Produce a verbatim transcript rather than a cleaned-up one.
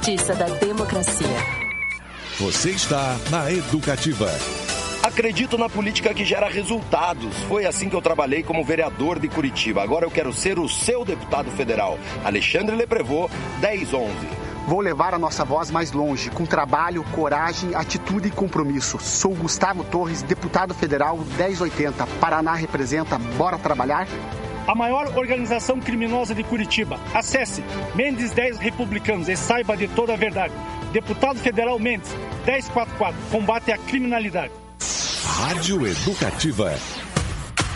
Justiça da democracia. Você está na Educativa. Acredito na política que gera resultados. Foi assim que eu trabalhei como vereador de Curitiba. Agora eu quero ser o seu deputado federal. Alexandre Leprevot, dez onze. Vou levar a nossa voz mais longe, com trabalho, coragem, atitude e compromisso. Sou Gustavo Torres, deputado federal dez oitenta. Paraná representa. Bora trabalhar? A maior organização criminosa de Curitiba. Acesse Mendes dez Republicanos e saiba de toda a verdade. Deputado Federal Mendes, dez quarenta e quatro. Combate à criminalidade. Rádio Educativa.